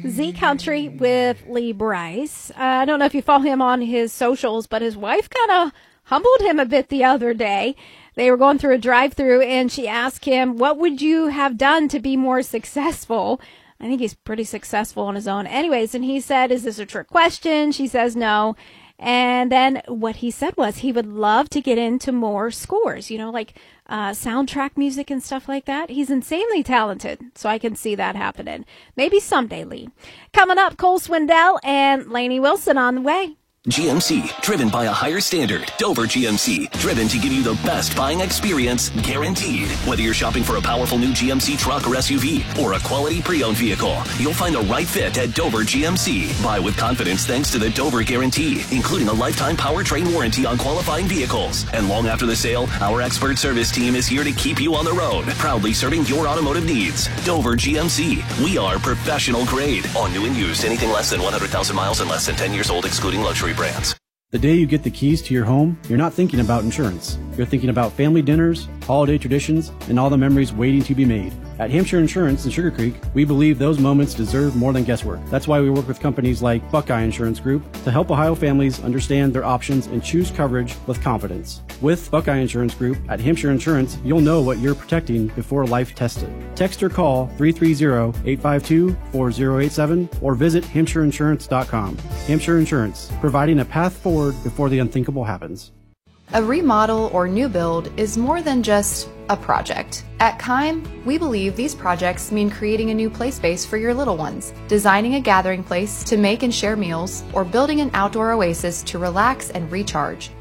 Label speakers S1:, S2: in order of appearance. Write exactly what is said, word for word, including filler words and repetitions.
S1: Z Country with Lee Brice. Uh, I don't know if you follow him on his socials, but his wife kind of humbled him a bit the other day. They were going through a drive-through, and she asked him, what would you have done to be more successful? I think he's pretty successful on his own. Anyways, and he said, is this a trick question? She says no. And then what he said was he would love to get into more scores, you know, like uh, soundtrack music and stuff like that. He's insanely talented, so I can see that happening. Maybe someday, Lee. Coming up, Cole Swindell and Lainey Wilson on the way.
S2: G M C, driven by a higher standard. Dover G M C, driven to give you the best buying experience, guaranteed. Whether you're shopping for a powerful new G M C truck or S U V, or a quality pre-owned vehicle, you'll find the right fit at Dover G M C. Buy with confidence thanks to the Dover Guarantee, including a lifetime powertrain warranty on qualifying vehicles. And long after the sale, our expert service team is here to keep you on the road, proudly serving your automotive needs. Dover G M C, we are professional grade. On new and used, anything less than one hundred thousand miles and less than ten years old, excluding luxury brands.
S3: The day you get the keys to your home, you're not thinking about insurance. You're thinking about family dinners, holiday traditions, and all the memories waiting to be made. At Hampshire Insurance in Sugar Creek, we believe those moments deserve more than guesswork. That's why we work with companies like Buckeye Insurance Group to help Ohio families understand their options and choose coverage with confidence. With Buckeye Insurance Group at Hampshire Insurance, you'll know what you're protecting before life tests it. Text or call three three zero, eight five two, four zero eight seven or visit hampshire insurance dot com. Hampshire Insurance, providing a path forward before the unthinkable happens.
S4: A remodel or new build is more than just a project. At Kime, we believe these projects mean creating a new play space for your little ones, designing a gathering place to make and share meals, or building an outdoor oasis to relax and recharge.